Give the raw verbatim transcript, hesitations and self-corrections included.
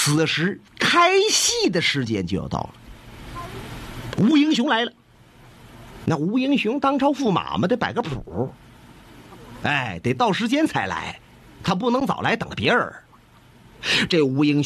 此时开戏的时间就要到了。吴英雄来了，那吴英雄当朝驸马嘛，得摆个谱，哎，得到时间才来，他不能早来等别人。这吴英雄